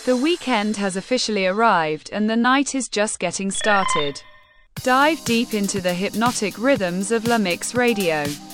The weekend has officially arrived and the night is just getting started. Dive deep into the hypnotic rhythms of La Mix Radio.